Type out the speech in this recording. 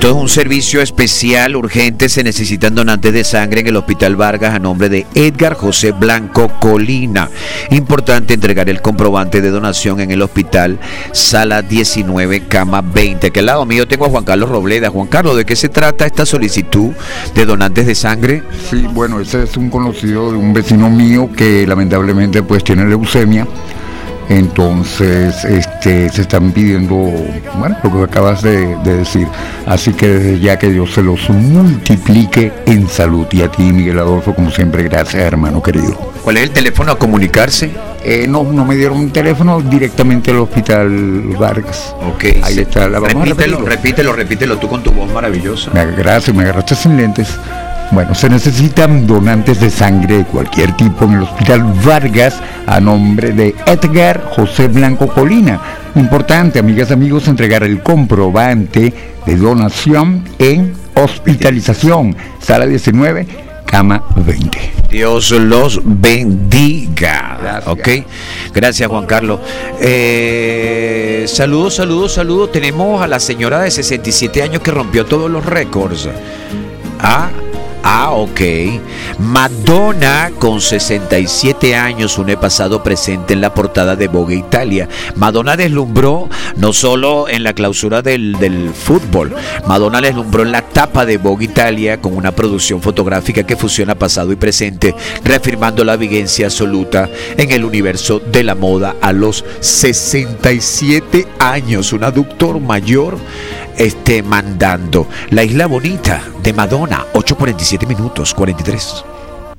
Esto es un servicio especial, urgente. Se necesitan donantes de sangre en el Hospital Vargas a nombre de Edgar José Blanco Colina. Importante entregar el comprobante de donación en el hospital, sala 19, cama 20. Que al lado mío tengo a Juan Carlos Robleda. Juan Carlos, ¿de qué se trata esta solicitud de donantes de sangre? Sí, bueno, ese es un conocido de un vecino mío que lamentablemente pues tiene leucemia. Entonces se están pidiendo, bueno, lo que acabas de decir. Así que desde ya que Dios se los multiplique en salud. Y a ti, Miguel Adolfo, como siempre, gracias, hermano querido. ¿Cuál es el teléfono a comunicarse? No me dieron un teléfono, directamente al Hospital Vargas. Ok. Ahí está. Repítelo tú con tu voz maravillosa. Gracias, me agarraste sin lentes. Bueno, se necesitan donantes de sangre de cualquier tipo en el Hospital Vargas a nombre de Edgar José Blanco Colina. Importante, amigas y amigos, entregar el comprobante de donación en hospitalización, sala 19, cama 20. Dios los bendiga. Gracias. Ok, gracias, Juan Carlos. Saludos. Tenemos a la señora de 67 años que rompió todos los récords. Ok. Madonna, con 67 años, une pasado presente en la portada de Vogue Italia. Madonna deslumbró no solo en la clausura del fútbol. Madonna deslumbró en la tapa de Vogue Italia con una producción fotográfica que fusiona pasado y presente, reafirmando la vigencia absoluta en el universo de la moda a los 67 años. Un adulto mayor mandando La Isla Bonita de Madonna, 8:47 minutos, 43.